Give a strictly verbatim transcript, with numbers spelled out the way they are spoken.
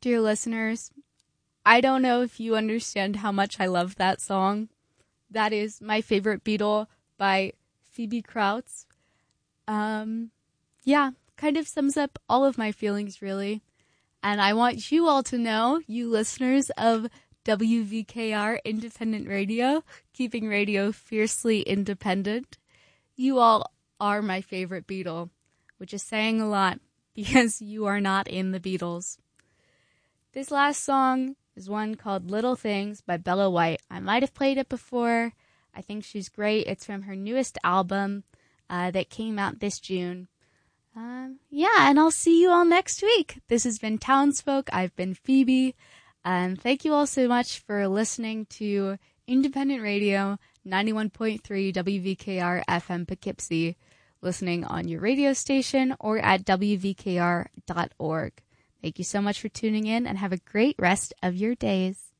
dear listeners, I don't know if you understand how much I love that song. That is my favorite Beatle by Phoebe Krauts. Um, yeah, kind of sums up all of my feelings, really. And I want you all to know, you listeners of W V K R Independent Radio, keeping radio fiercely independent, you all are my favorite Beatle, which is saying a lot because you are not in the Beatles. This last song is one called Little Things by Bella White. I might have played it before. I think she's great. It's from her newest album uh, that came out this June. Um, yeah, and I'll see you all next week. This has been Townsfolk. I've been Phoebe. And thank you all so much for listening to Independent Radio ninety-one point three W V K R F M Poughkeepsie, listening on your radio station or at W V K R dot org. Thank you so much for tuning in and have a great rest of your days.